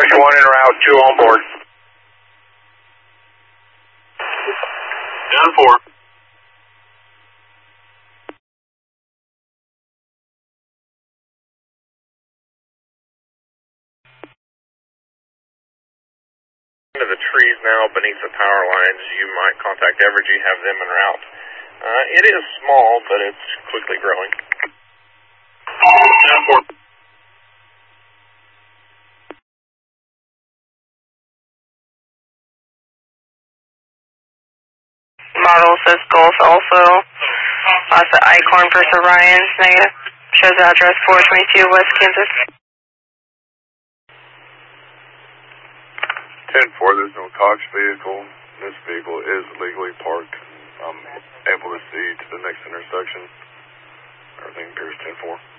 Roger 1 en route, 2 on board. 10-4. Into the trees now beneath the power lines. You might contact Evergy, have them en route. It is small, but it's quickly growing. 10-4. Model says Gulf also. Lots of Icorn versus Orion, negative. Shows address 422 West Kansas. 10-4, there's no Cox vehicle. This vehicle is legally parked. I'm able to see to the next intersection. Everything appears 10-4.